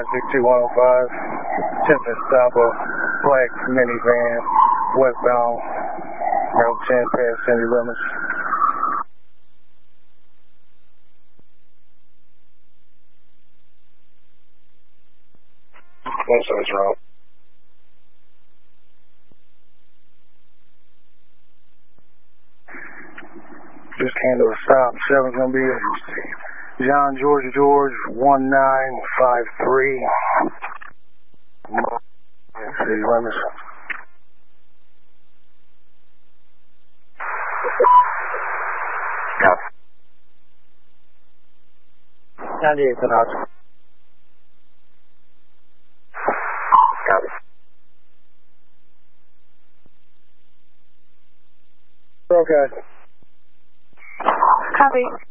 562-105. Attempting to stop a black minivan westbound Route 10 past city limits. One service route. Just handle a stop. 7's going to be John George 1953. City limits. Copy. 98 to Knox. Copy. Okay. Copy.